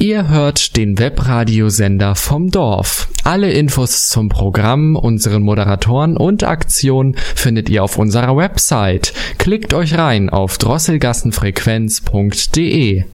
Ihr hört den Webradiosender vom Dorf. Alle Infos zum Programm, unseren Moderatoren und Aktionen findet ihr auf unserer Website. Klickt euch rein auf drosselgassenfrequenz.de.